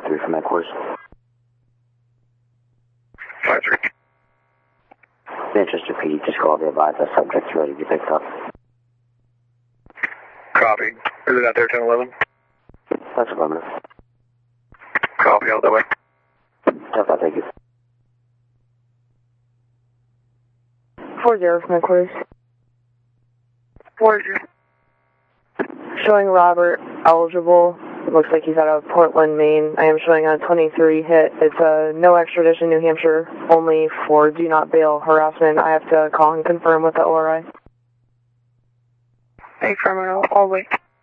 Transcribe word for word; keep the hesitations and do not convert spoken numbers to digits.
three from headquarters. five three. Manchester P D, just called to advise that subject's ready to be picked up. Copy. Is it out there, ten eleven? That's affirmative. Copy, out that way. Tough, thank you. four zero from headquarters. four zero. Showing Robert eligible. Looks like he's out of Portland, Maine. I am showing a twenty-three hit. It's a no extradition, New Hampshire, only for do not bail harassment. I have to call and confirm with the O R I. Affirmative, all wait.